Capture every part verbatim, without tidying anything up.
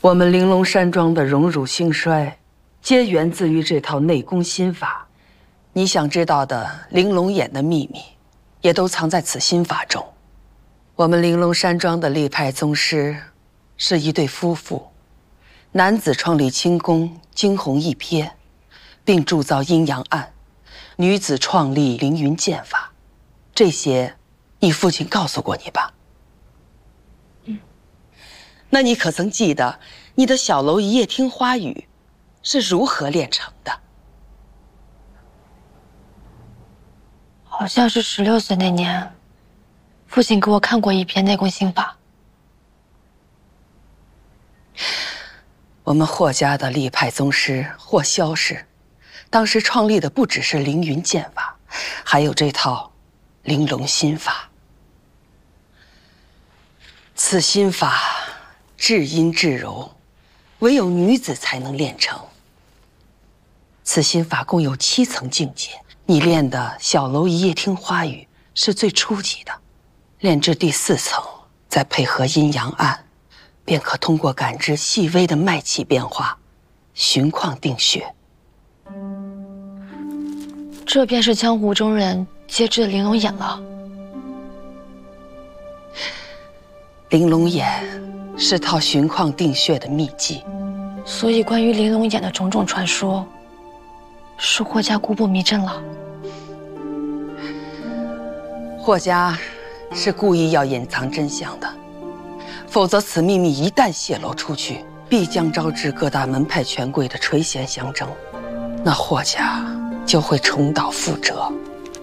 我们玲珑山庄的荣辱兴衰，皆源自于这套内功心法。你想知道的玲珑眼的秘密，也都藏在此心法中。我们玲珑山庄的立派宗师，是一对夫妇。男子创立轻功惊鸿一瞥，并铸造阴阳案；女子创立凌云剑法。这些，你父亲告诉过你吧？嗯。那你可曾记得你的小楼一夜听花雨是如何炼成的？ 好像是十六岁那年，父亲给我看过一篇内功心法。 我们霍家的立派宗师霍萧氏，当时创立的不只是凌云剑法，还有这套玲珑心法。此心法至阴至柔，唯有女子才能练成。此心法共有七层境界，你练的小楼一夜听花雨是最初级的，练至第四层，再配合阴阳案，便可通过感知细微的脉气变化，寻矿定穴。 这便是江湖中人皆知的玲珑眼了。 玲珑眼是套寻矿定穴的秘技， 所以关于玲珑眼的种种传说，是霍家故布迷阵了。 霍家是故意要隐藏真相的，否则此秘密一旦泄露出去，必将招致各大门派权贵的垂涎相争，那霍家就会重蹈覆辙。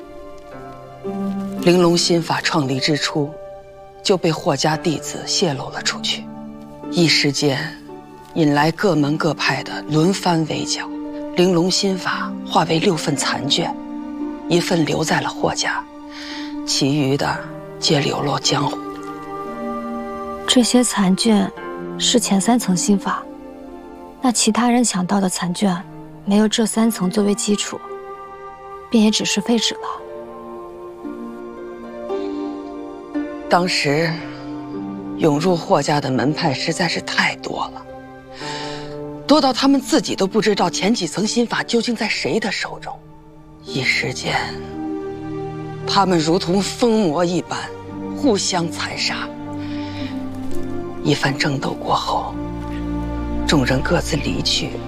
玲珑心法创立之初，就被霍家弟子泄露了出去，一时间引来各门各派的轮番围剿。玲珑心法化为六份残卷，一份留在了霍家，其余的皆流落江湖。 这些残卷是前三层心法，那其他人抢到的残卷，没有这三层作为基础，便也只是废纸了。 当时涌入霍家的门派实在是太多了，多到他们自己都不知道前几层心法究竟在谁的手中。一时间，他们如同疯魔一般，互相残杀。一番争斗过后，众人各自离去，